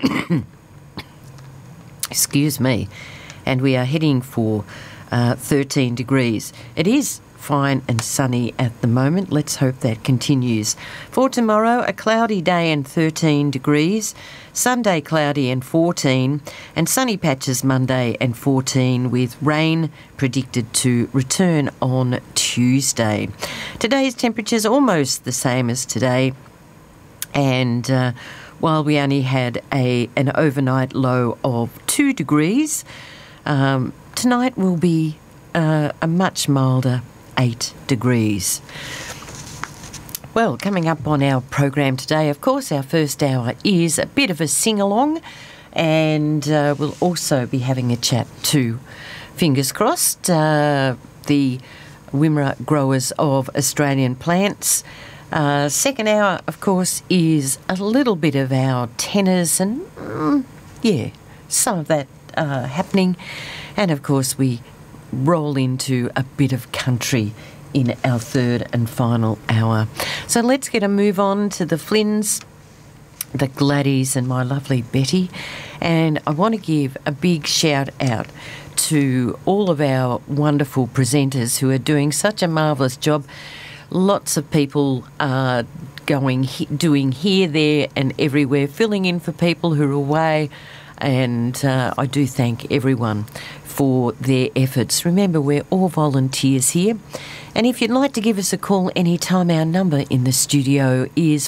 Excuse me. And we are heading for 13 degrees. It is fine and sunny at the moment. Let's hope that continues. For tomorrow, a cloudy day and 13 degrees. Sunday, cloudy and 14. And sunny patches Monday and 14, with rain predicted to return on Tuesday. Today's temperature is almost the same as today. And while we only had an overnight low of 2 degrees, tonight will be a much milder 8 degrees. Well, coming up on our program today, of course, our first hour is a bit of a sing-along, and we'll also be having a chat to, fingers crossed, the Wimmera Growers of Australian Plants. Second hour, of course, is a little bit of our tenors and, some of that happening. And, of course, we roll into a bit of country in our third and final hour. So let's get a move on to the Flynns, the Gladys and my lovely Betty. And I want to give a big shout out to all of our wonderful presenters who are doing such a marvellous job. Lots of people are doing here, there and everywhere, filling in for people who are away. And I do thank everyone for their efforts. Remember, we're all volunteers here. And if you'd like to give us a call anytime, our number in the studio is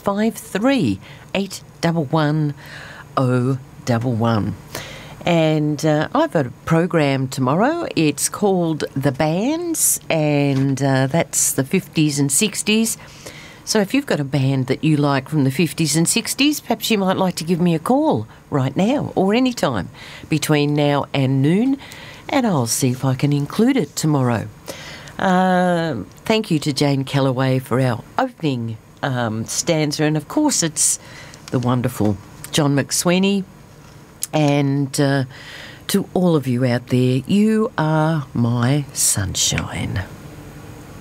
538111 011. And I've got a program tomorrow. It's called The Bands, and that's the 50s and 60s. So if you've got a band that you like from the 50s and 60s, perhaps you might like to give me a call right now or any time between now and noon, and I'll see if I can include it tomorrow. Thank you to Jane Calloway for our opening stanza, and of course it's the wonderful John McSweeney. And to all of you out there, you are my sunshine.